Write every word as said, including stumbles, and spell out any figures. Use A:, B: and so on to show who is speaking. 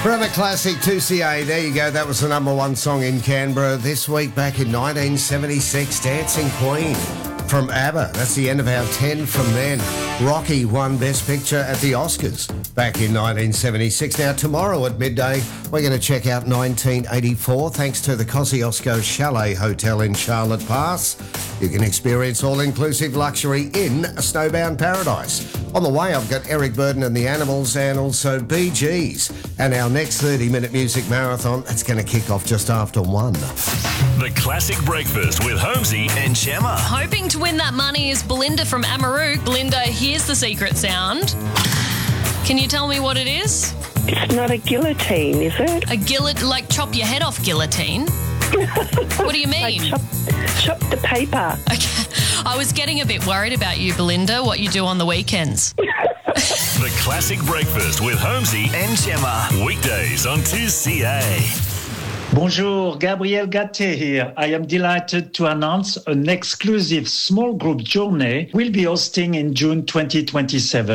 A: Forever Classic two C A, there you go. That was the number one song in Canberra this week back in nineteen seventy-six, Dancing Queen from ABBA. That's the end of our ten from then. Rocky won Best Picture at the Oscars back in nineteen seventy-six. Now, tomorrow at midday, we're going to check out nineteen eighty-four thanks to the Kosciuszko Chalet Hotel in Charlotte Pass. You can experience all-inclusive luxury in a snowbound paradise. On the way, I've got Eric Burden and the Animals and also Bee Gees. And our next thirty-minute music marathon, that's going to kick off just after one.
B: The Classic Breakfast with Holmesy and Gemma.
C: Hoping to win that money is Belinda from Amarook. Belinda, here's the secret sound. Can you tell me what it is?
D: It's not a guillotine, is it?
C: A gillet, like chop your head off guillotine? What do you mean?
D: Like chop, chop the paper.
C: Okay. I was getting a bit worried about you, Belinda, what you do on the weekends.
B: The Classic Breakfast with Holmesy and Gemma. Weekdays on two C A.
E: Bonjour, Gabriel Gatte here. I am delighted to announce an exclusive small group journey we'll be hosting in June twenty twenty-seven.